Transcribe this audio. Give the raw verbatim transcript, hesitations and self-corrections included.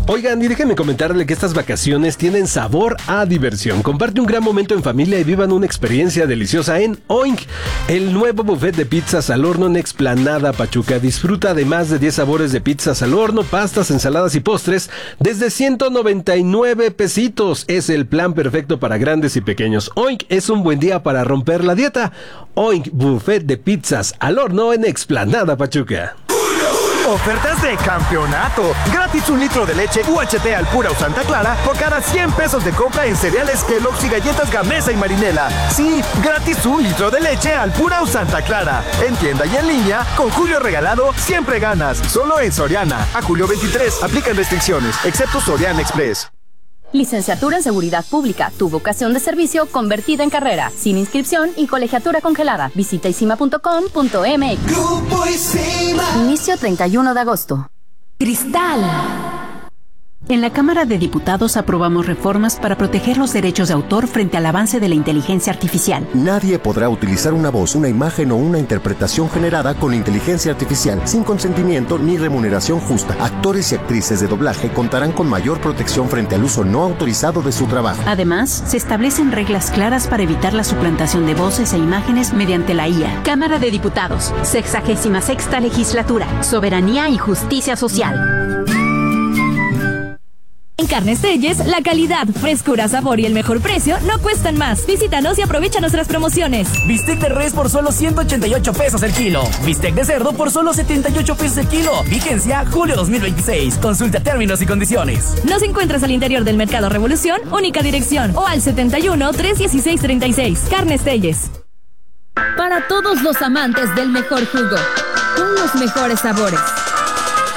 Oigan, y déjenme comentarle que estas vacaciones tienen sabor a diversión. Comparte un gran momento en familia y vivan una experiencia deliciosa en Oink, el nuevo buffet de pizzas al horno en Explanada Pachuca. Disfruta de más de diez sabores de pizzas al horno, pastas, ensaladas y postres desde ciento noventa y nueve pesitos. Es el plan perfecto para grandes y pequeños. Oink es un buen día para romper la dieta. Oink, buffet de pizzas al horno en Explanada Pachuca. Ofertas de campeonato. Gratis un litro de leche U H T Alpura o Santa Clara por cada cien pesos de compra en cereales Kellogg's y galletas Gamesa y Marinela. Sí, gratis un litro de leche Alpura o Santa Clara. En tienda y en línea, con Julio Regalado, siempre ganas. Solo en Soriana. A julio veintitrés, aplican restricciones, excepto Soriana Express. Licenciatura en Seguridad Pública, tu vocación de servicio convertida en carrera, sin inscripción y colegiatura congelada. Visita isima punto com punto m x. Grupo Isima. Inicio treinta y uno de agosto. Cristal. En la Cámara de Diputados aprobamos reformas para proteger los derechos de autor frente al avance de la inteligencia artificial. Nadie podrá utilizar una voz, una imagen o una interpretación generada con inteligencia artificial sin consentimiento ni remuneración justa. Actores y actrices de doblaje contarán con mayor protección frente al uso no autorizado de su trabajo. Además, se establecen reglas claras para evitar la suplantación de voces e imágenes mediante la I A. Cámara de Diputados, sexagésima sexta legislatura, soberanía y justicia social. En Carnes Telles, la calidad, frescura, sabor y el mejor precio no cuestan más. Visítanos y aprovecha nuestras promociones. Bistec de res por solo ciento ochenta y ocho pesos el kilo. Bistec de cerdo por solo setenta y ocho pesos el kilo. Vigencia julio dos mil veintiséis. Consulta términos y condiciones. Nos encuentras al interior del Mercado Revolución, única dirección, o al setenta y uno, trescientos dieciséis, treinta y seis. Carnes Telles. Para todos los amantes del mejor jugo, con los mejores sabores.